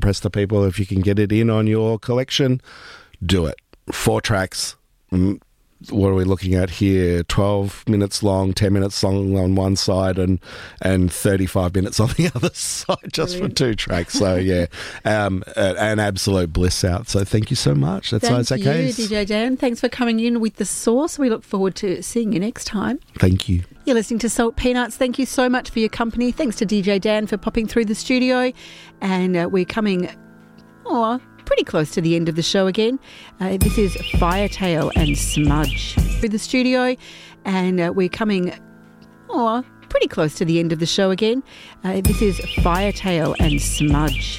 press to people, if you can get it in on your collection, do it. 4 tracks. What are we looking at here? 12 minutes long, 10 minutes long on one side and 35 minutes on the other side, just Brilliant. For 2 tracks. So, yeah, an absolute bliss out. So thank you so much. That's Isaac Hayes. Thank you, DJ Dan. Thanks for coming in with The Source. We look forward to seeing you next time. Thank you. You're listening to Salt Peanuts. Thank you so much for your company. Thanks to DJ Dan for popping through the studio. And we're coming... pretty close to the end of the show again. This is Firetail and Smudge through the studio, and we're coming pretty close to the end of the show again. This is Firetail and Smudge.